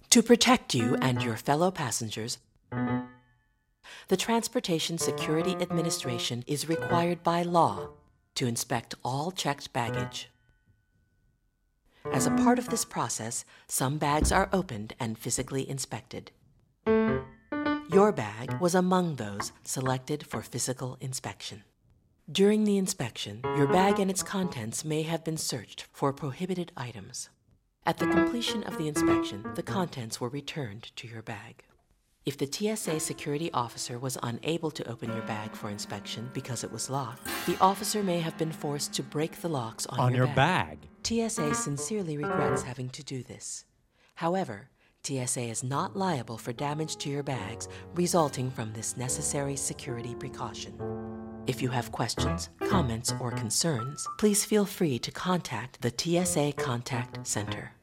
To protect you and your fellow passengers, the Transportation Security Administration is required by law to inspect all checked baggage. As a part of this process, some bags are opened and physically inspected. Your bag was among those selected for physical inspection. During the inspection, your bag and its contents may have been searched for prohibited items. At the completion of the inspection, the contents were returned to your bag. If the TSA security officer was unable to open your bag for inspection because it was locked, the officer may have been forced to break the locks on your bag. TSA sincerely regrets having to do this. However, TSA is not liable for damage to your bags resulting from this necessary security precaution. If you have questions, comments, or concerns, please feel free to contact the TSA Contact Center.